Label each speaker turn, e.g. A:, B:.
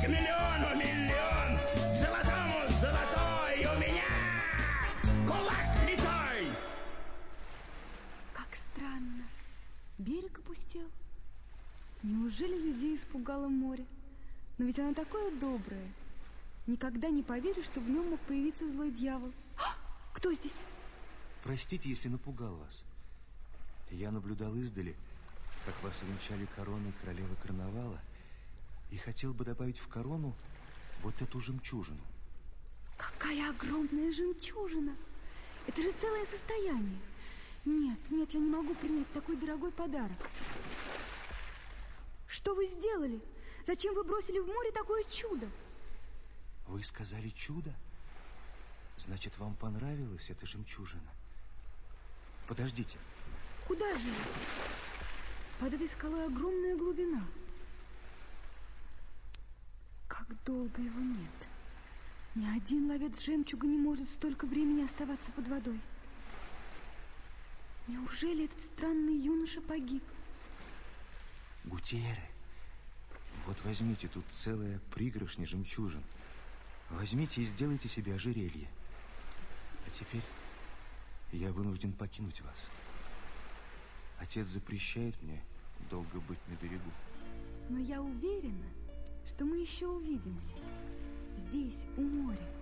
A: к миллиону миллион, золотому золотой, у меня кулак литой.
B: Как странно. Берег опустел. Неужели людей испугало море? Но ведь оно такое доброе. Никогда не поверишь, что в нем мог появиться злой дьявол. Кто здесь?
C: Простите, если напугал вас. Я наблюдал издали, как вас увенчали короной королевы карнавала, и хотел бы добавить в корону вот эту жемчужину.
B: Какая огромная жемчужина! Это же целое состояние. Нет, я не могу принять такой дорогой подарок. Что вы сделали? Зачем вы бросили в море такое чудо?
C: Вы сказали чудо? Значит, вам понравилась эта жемчужина? Подождите.
B: Куда же вы? Под этой скалой огромная глубина. Как долго его нет. Ни один ловец жемчуга не может столько времени оставаться под водой. Неужели этот странный юноша погиб?
C: Гутьерре, вот возьмите, тут целая пригоршня жемчужин. Возьмите и сделайте себе ожерелье. А теперь я вынужден покинуть вас. Отец запрещает мне долго быть на берегу.
B: Но я уверена, что мы еще увидимся здесь, у моря.